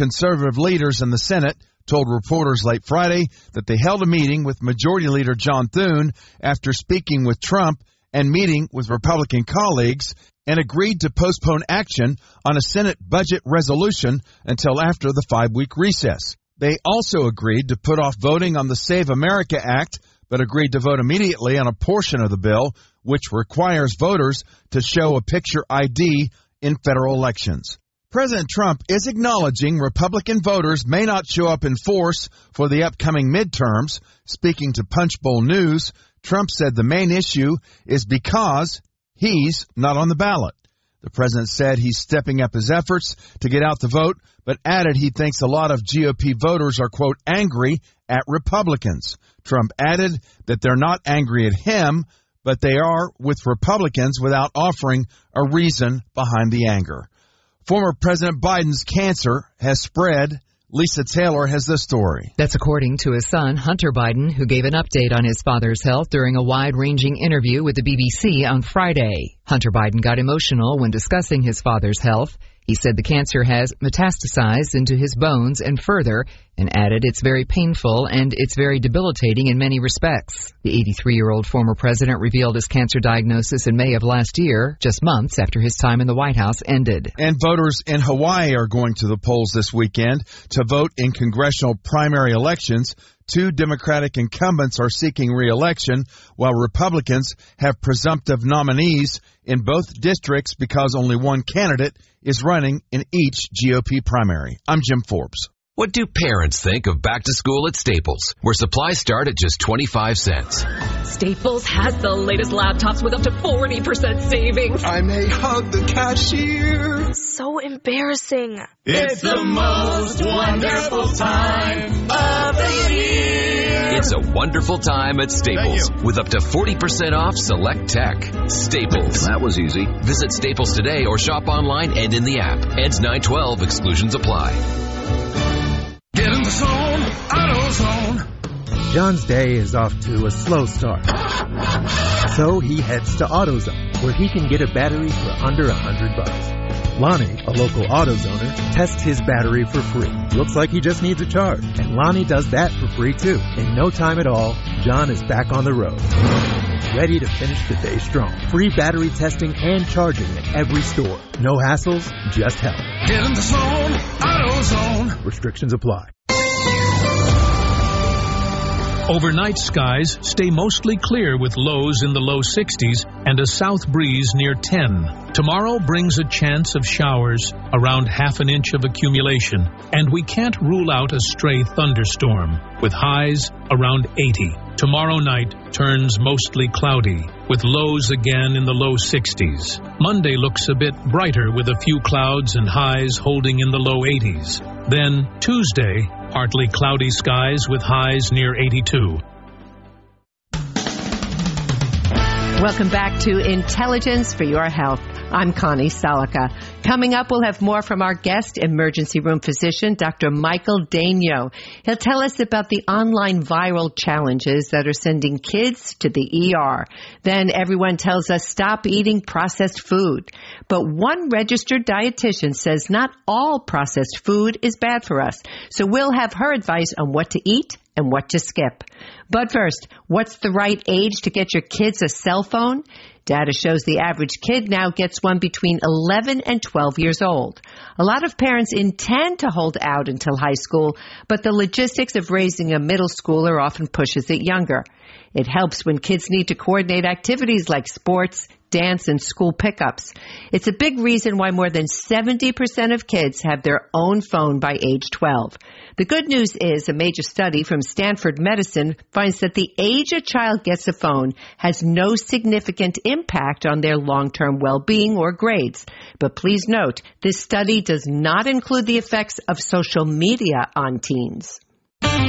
conservative leaders in the Senate told reporters late Friday that they held a meeting with Majority Leader John Thune after speaking with Trump and meeting with Republican colleagues, and agreed to postpone action on a Senate budget resolution until after the 5-week recess. They also agreed to put off voting on the Save America Act, but agreed to vote immediately on a portion of the bill which requires voters to show a picture ID in federal elections. President Trump is acknowledging Republican voters may not show up in force for the upcoming midterms. Speaking to Punchbowl News, Trump said the main issue is because he's not on the ballot. The president said he's stepping up his efforts to get out the vote, but added he thinks a lot of GOP voters are, quote, angry at Republicans. Trump added that they're not angry at him, but they are with Republicans without offering a reason behind the anger. Former President Biden's cancer has spread. Lisa Taylor has the story. That's according to his son, Hunter Biden, who gave an update on his father's health during a wide-ranging interview with the BBC on Friday. Hunter Biden got emotional when discussing his father's health. He said the cancer has metastasized into his bones and further, and added it's very painful and it's very debilitating in many respects. The 83-year-old former president revealed his cancer diagnosis in May of last year, just months after his time in the White House ended. And voters in Hawaii are going to the polls this weekend to vote in congressional primary elections. 2 Democratic incumbents are seeking re-election, while Republicans have presumptive nominees in both districts because only one candidate is running in each GOP primary. I'm Jim Forbes. What do parents think of back to school at Staples, where supplies start at just 25 cents? Staples has the latest laptops with up to 40% savings. I may hug the cashier. So embarrassing. It's the most wonderful time of the year. It's a wonderful time at Staples with up to 40% off select tech. Staples. That was easy. Visit Staples today or shop online and in the app. Ends 9/12. Exclusions apply. Get in the zone, AutoZone. John's day is off to a slow start. So he heads to AutoZone, where he can get a battery for under $100. Lonnie, a local AutoZoner, tests his battery for free. Looks like he just needs a charge. And Lonnie does that for free too. In no time at all, John is back on the road, ready to finish the day strong. Free battery testing and charging at every store. No hassles, just help. Get in the zone, AutoZone. Restrictions apply. Overnight skies stay mostly clear with lows in the low 60s and a south breeze near 10. Tomorrow brings a chance of showers, around half an inch of accumulation, and we can't rule out a stray thunderstorm, with highs around 80. Tomorrow night turns mostly cloudy, with lows again in the low 60s. Monday looks a bit brighter with a few clouds and highs holding in the low 80s. Then Tuesday, partly cloudy skies with highs near 82. Welcome back to Intelligence for Your Health. I'm Connie Salika. Coming up, we'll have more from our guest, emergency room physician, Dr. Michael Daigneault. He'll tell us about the online viral challenges that are sending kids to the ER. Then everyone tells us stop eating processed food. But one registered dietitian says not all processed food is bad for us. So we'll have her advice on what to eat and what to skip. But first, what's the right age to get your kids a cell phone? Data shows the average kid now gets one between 11 and 12 years old. A lot of parents intend to hold out until high school, but the logistics of raising a middle schooler often pushes it younger. It helps when kids need to coordinate activities like sports, dance, and school pickups. It's a big reason why more than 70% of kids have their own phone by age 12. The good news is a major study from Stanford Medicine finds that the age a child gets a phone has no significant impact on their long-term well-being or grades. But please note, this study does not include the effects of social media on teens.